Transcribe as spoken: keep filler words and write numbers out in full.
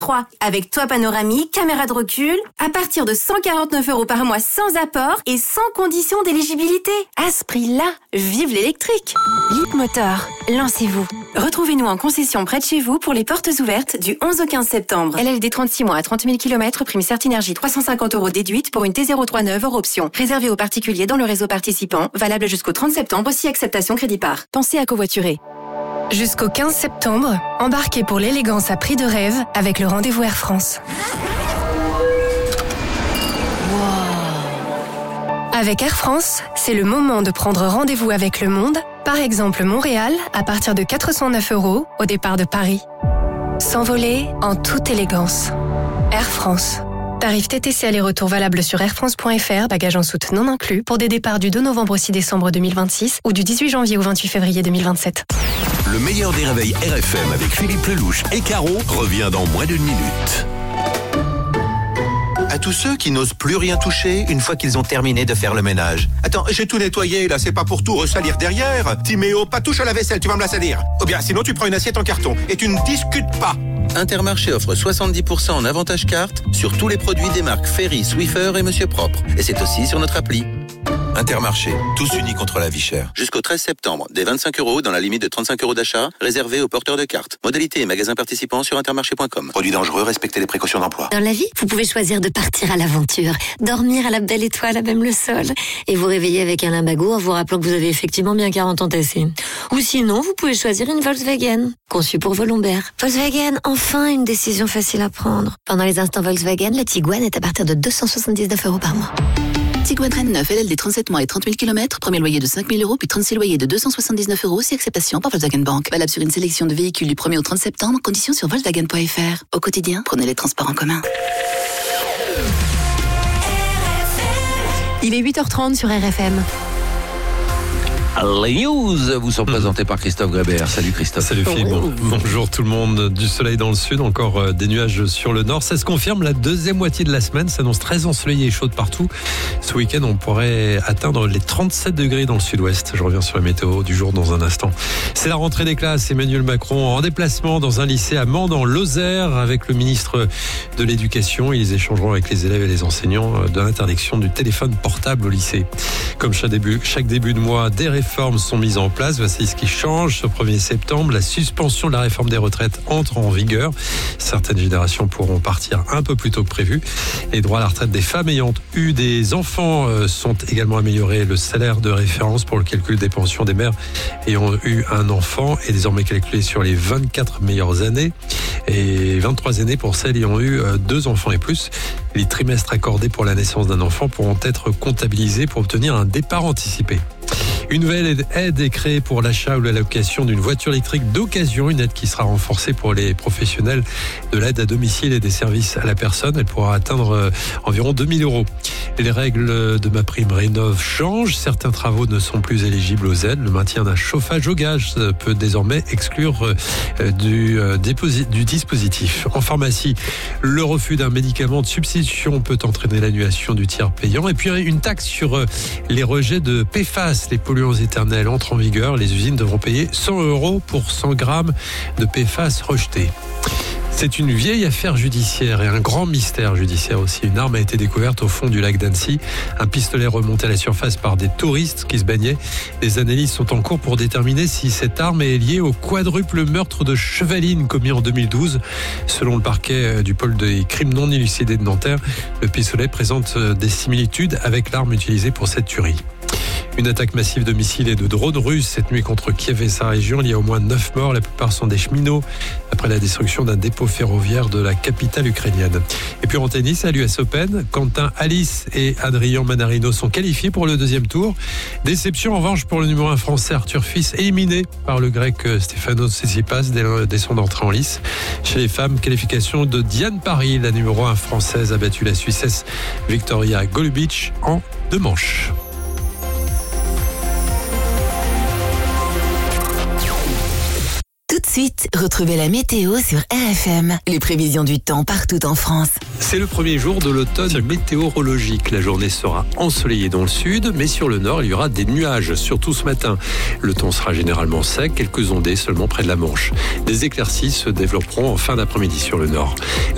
trois. Avec toit panoramique, caméra de recul, à partir de cent quarante-neuf euros par mois sans apport et sans condition d'éligibilité. À ce prix-là, vive l'électrique. Leapmotor, lancez-vous. Retrouvez-nous en concession près de chez vous pour les portes ouvertes du onze au quinze septembre. L L D trente-six mois à trente mille kilomètres, prime Certinergie trois cent cinquante euros déduite pour une T zéro trente-neuf hors option. Réservé aux particuliers dans le réseau participant, valable jusqu'au trente septembre si acceptation crédit par. Pensez à covoiturer. Jusqu'au quinze septembre, embarquez pour l'élégance à prix de rêve avec le rendez-vous Air France. Wow. Avec Air France, c'est le moment de prendre rendez-vous avec le monde. Par exemple, Montréal, à partir de quatre cent neuf euros au départ de Paris. S'envoler en toute élégance. Air France. Tarif T T C aller-retour valable sur airfrance point f r, bagages en soute non inclus, pour des départs du deux novembre au six décembre deux mille vingt-six ou du dix-huit janvier au vingt-huit février deux mille vingt-sept. Le meilleur des réveils R F M avec Philippe Lelouch et Caro revient dans moins d'une minute. À tous ceux qui n'osent plus rien toucher une fois qu'ils ont terminé de faire le ménage. Attends, j'ai tout nettoyé, là, c'est pas pour tout ressalir derrière. Timéo, pas touche à la vaisselle, tu vas me la salir. Ou bien, sinon tu prends une assiette en carton et tu ne discutes pas. Intermarché offre soixante-dix pour cent en avantage carte sur tous les produits des marques Ferry, Swiffer et Monsieur Propre. Et c'est aussi sur notre appli. Intermarché, tous unis contre la vie chère. Jusqu'au treize septembre, des vingt-cinq euros dans la limite de trente-cinq euros d'achat, réservés aux porteurs de cartes. Modalités et magasins participants sur intermarché point com. Produits dangereux, respectez les précautions d'emploi. Dans la vie, vous pouvez choisir de partir à l'aventure, dormir à la belle étoile, à même le sol, et vous réveiller avec un lumbago en vous rappelant que vous avez effectivement bien quarante ans tassés. Ou sinon, vous pouvez choisir une Volkswagen, conçue pour vos lombaires. Volkswagen, enfin une décision facile à prendre. Pendant les instants Volkswagen, le Tiguan est à partir de deux cent soixante-dix-neuf euros par mois. Tiguan Rennes neuf, L L D trente-sept mois et trente mille kilomètres, premier loyer de cinq mille euros, puis trente-six loyers de deux cent soixante-dix-neuf euros, si acceptation par Volkswagen Bank. Valable sur une sélection de véhicules du premier au trente septembre, conditions sur volkswagen point f r. Au quotidien, prenez les transports en commun. Il est huit heures trente sur R F M. Les news vous sont présentés par Christophe Grébert. Salut Christophe. Salut Philippe. Bon, bonjour tout le monde. Du soleil dans le sud, encore des nuages sur le nord. Ça se confirme, la deuxième moitié de la semaine s'annonce très ensoleillée et chaude partout. Ce week-end, on pourrait atteindre les trente-sept degrés dans le sud-ouest. Je reviens sur la météo du jour dans un instant. C'est la rentrée des classes. Emmanuel Macron en déplacement dans un lycée à Mende en Lozère avec le ministre de l'Éducation. Ils échangeront avec les élèves et les enseignants de l'interdiction du téléphone portable au lycée. Comme chaque début, chaque début de mois, des réformes sont mises en place. Voici ce qui change. Ce premier septembre, la suspension de la réforme des retraites entre en vigueur. Certaines générations pourront partir un peu plus tôt que prévu. Les droits à la retraite des femmes ayant eu des enfants sont également améliorés. Le salaire de référence pour le calcul des pensions des mères ayant eu un enfant est désormais calculé sur les vingt-quatre meilleures années et vingt-trois années pour celles ayant eu deux enfants et plus. Les trimestres accordés pour la naissance d'un enfant pourront être comptabilisés pour obtenir un départ anticipé. Une nouvelle aide est créée pour l'achat ou la location d'une voiture électrique d'occasion, une aide qui sera renforcée pour les professionnels de l'aide à domicile et des services à la personne. Elle pourra atteindre environ deux mille euros. Les règles de ma prime rénov changent. Certains travaux ne sont plus éligibles aux aides. Le maintien d'un chauffage au gaz peut désormais exclure du, du dispositif. En pharmacie, le refus d'un médicament de substitution peut entraîner l'annulation du tiers payant. Et puis une taxe sur les rejets de P F A S, les polluants éternels, entre en vigueur. Les usines devront payer cent euros pour cent grammes de P F A S rejetés. C'est une vieille affaire judiciaire et un grand mystère judiciaire aussi. Une arme a été découverte au fond du lac d'Annecy. Un pistolet remonté à la surface par des touristes qui se baignaient. Les analyses sont en cours pour déterminer si cette arme est liée au quadruple meurtre de Chevaline commis en deux mille douze. Selon le parquet du pôle des crimes non élucidés de Nanterre, le pistolet présente des similitudes avec l'arme utilisée pour cette tuerie. Une attaque massive de missiles et de drones russes cette nuit contre Kiev et sa région. Il y a au moins neuf morts, la plupart sont des cheminots, après la destruction d'un dépôt ferroviaire de la capitale ukrainienne. Et puis en tennis, à l'U S Open, Quentin Alice et Adrien Manarino sont qualifiés pour le deuxième tour. Déception en revanche pour le numéro un français Arthur Fils, éliminé par le grec Stefanos Tsitsipas dès son entrée en lice. Chez les femmes, qualification de Diane Paris, la numéro un française a battu la Suissesse Victoria Golubic en deux manches. Tout de suite, retrouvez la météo sur R F M. Les prévisions du temps partout en France. C'est le premier jour de l'automne météorologique. La journée sera ensoleillée dans le sud, mais sur le nord, il y aura des nuages, surtout ce matin. Le temps sera généralement sec, quelques ondées seulement près de la Manche. Des éclaircies se développeront en fin d'après-midi sur le nord.